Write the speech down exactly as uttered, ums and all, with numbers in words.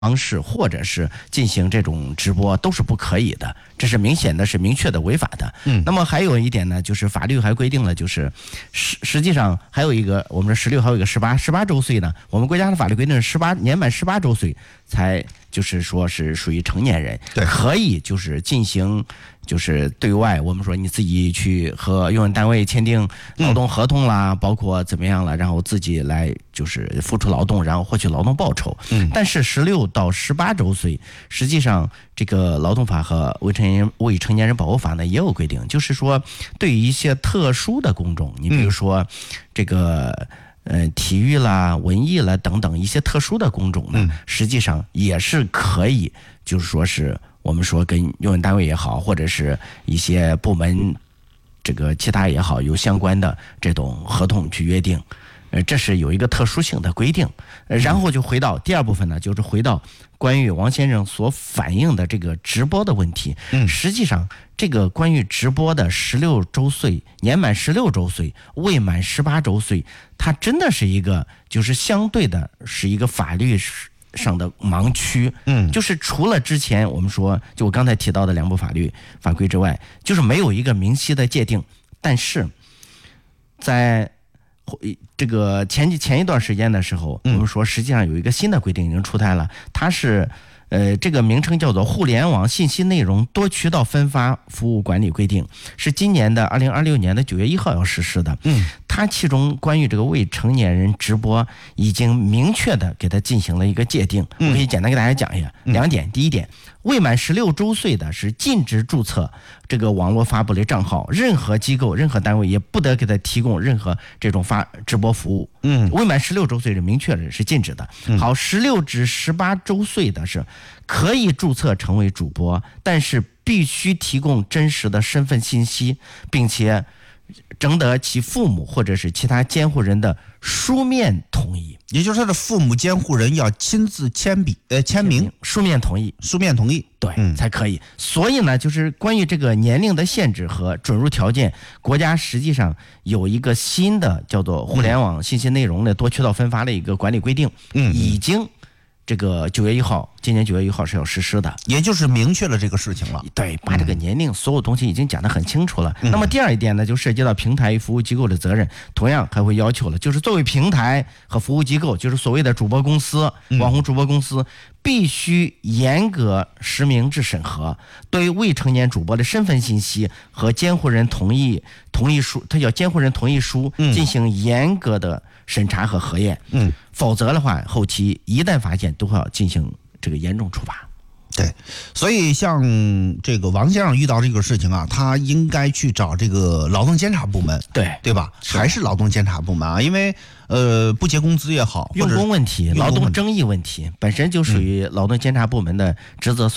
方式或者是进行这种直播都是不可以的，这是明显的是明确的违法的。嗯，那么还有一点呢，就是法律还规定了，就是实实际上还有一个，我们说十六还有一个十八，十八周岁呢，我们国家的法律规定是十八年满十八周岁才就是说是属于成年人， 对， 可以就是进行。就是对外，我们说你自己去和用人单位签订劳动合同啦，嗯、包括怎么样了，然后自己来就是付出劳动，然后获取劳动报酬。嗯，但是十六到十八周岁，实际上这个劳动法和未成年未成年人保护法呢也有规定，就是说对于一些特殊的工种，你比如说这个。呃，体育啦、文艺啦等等一些特殊的工种呢，实际上也是可以，就是说是我们说跟用人单位也好，或者是一些部门这个其他也好，有相关的这种合同去约定。呃，这是有一个特殊性的规定。呃，然后就回到第二部分呢，就是回到关于王先生所反映的这个直播的问题。嗯，实际上这个关于直播的十六周岁、年满十六周岁、未满十八周岁，它真的是一个就是相对的是一个法律上的盲区。嗯，就是除了之前我们说就我刚才提到的两部法律法规之外，就是没有一个明晰的界定。但是在这个前前一段时间的时候，我们说实际上有一个新的规定已经出台了，它是呃这个名称叫做《互联网信息内容多渠道分发服务管理规定》，是今年的二零二六年的九月一号要实施的。嗯，它其中关于这个未成年人直播已经明确的给它进行了一个界定。我可以简单给大家讲一下两点。第一点，未满十六周岁的是禁止注册这个网络发布类账号，任何机构、任何单位也不得给他提供任何这种发直播服务。嗯，未满十六周岁是明确的是禁止的。好，十六至十八周岁的是可以注册成为主播，但是必须提供真实的身份信息，并且征得其父母或者是其他监护人的书面同意， 也就是他的父母监护人要亲自签笔呃签名， 书面同意， 书面同意， 对、嗯、才可以。所以呢，就是关于这个年龄的限制和准入条件，国家实际上有一个新的叫做互联网信息内容的多渠道分发的一个管理规定，嗯，已经这个九月一号，今年九月一号是要实施的， 也就是明确了这个事情了。 对，把这个年龄所有东西已经讲得很清楚了。嗯、那么第二一点呢，就涉及到平台与服务机构的责任，同样还会要求了，就是作为平台和服务机构，就是所谓的主播公司、网红主播公司，必须严格实名制审核，对未成年主播的身份信息和监护人同意同意书，它叫监护人同意书，进行严格的审查和核验。嗯，否则的话，后期一旦发现，都会要进行这个严重处罚。 对，所以像这个王先生遇到这个事情啊，他应该去找这个劳动监察部门， 对对吧？还是劳动监察部门啊？因为呃，不结工资也好， 用工问题、劳动争议问题，本身就属于劳动监察部门的职责所